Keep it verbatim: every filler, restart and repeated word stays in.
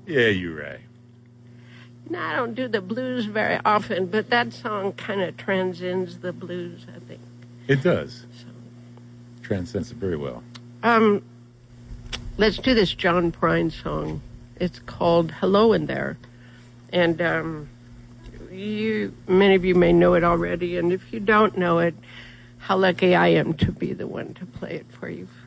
Yeah, you're right. No, I don't do the blues very often, but that song kind of transcends the blues, I think. It does. So. Transcends it very well. Um, let's do this John Prine song. It's called Hello in There. And um, you, many of you may know it already, and if you don't know it, how lucky I am to be the one to play it for you.